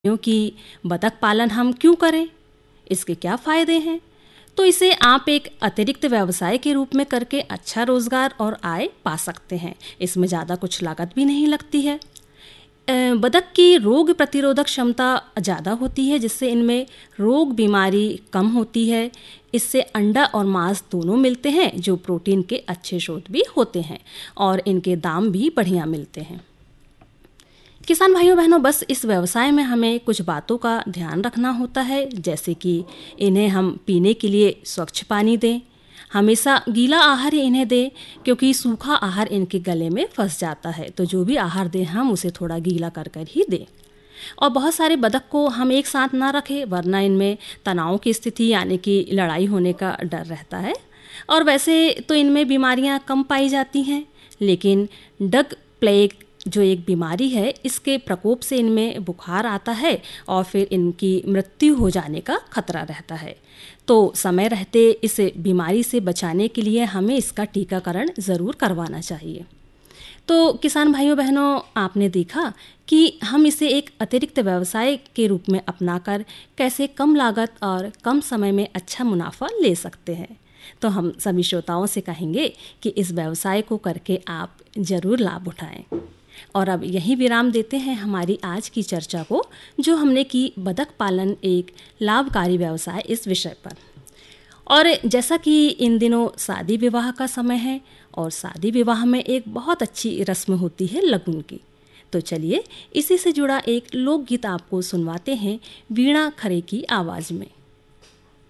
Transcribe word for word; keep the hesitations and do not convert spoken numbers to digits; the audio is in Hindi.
कि बतख पालन हम क्यों करें, इसके क्या फ़ायदे हैं। तो इसे आप एक अतिरिक्त व्यवसाय के रूप में करके अच्छा रोज़गार और आय पा सकते हैं। इसमें ज़्यादा कुछ लागत भी नहीं लगती है। बतख की रोग प्रतिरोधक क्षमता ज़्यादा होती है, जिससे इनमें रोग बीमारी कम होती है। इससे अंडा और मांस दोनों मिलते हैं, जो प्रोटीन के अच्छे स्रोत भी होते हैं, और इनके दाम भी बढ़िया मिलते हैं। किसान भाइयों बहनों, बस इस व्यवसाय में हमें कुछ बातों का ध्यान रखना होता है, जैसे कि इन्हें हम पीने के लिए स्वच्छ पानी दें, हमेशा गीला आहार ही इन्हें दें, क्योंकि सूखा आहार इनके गले में फंस जाता है। तो जो भी आहार दें हम उसे थोड़ा गीला कर कर ही दें। और बहुत सारे बतख को हम एक साथ ना रखें, वरना इनमें तनाव की स्थिति यानी कि लड़ाई होने का डर रहता है। और वैसे तो इनमें बीमारियां कम पाई जाती हैं, लेकिन डग प्लेग जो एक बीमारी है, इसके प्रकोप से इनमें बुखार आता है और फिर इनकी मृत्यु हो जाने का खतरा रहता है। तो समय रहते इस बीमारी से बचाने के लिए हमें इसका टीकाकरण ज़रूर करवाना चाहिए। तो किसान भाइयों बहनों, आपने देखा कि हम इसे एक अतिरिक्त व्यवसाय के रूप में अपनाकर कैसे कम लागत और कम समय में अच्छा मुनाफा ले सकते हैं। तो हम सभी श्रोताओं से कहेंगे कि इस व्यवसाय को करके आप ज़रूर लाभ उठाएं। और अब यही विराम देते हैं हमारी आज की चर्चा को, जो हमने की बतख पालन एक लाभकारी व्यवसाय इस विषय पर। और जैसा कि इन दिनों शादी विवाह का समय है, और शादी विवाह में एक बहुत अच्छी रस्म होती है लगुन की। तो चलिए इसी से जुड़ा एक लोकगीत आपको सुनवाते हैं वीणा खरे की आवाज़ में।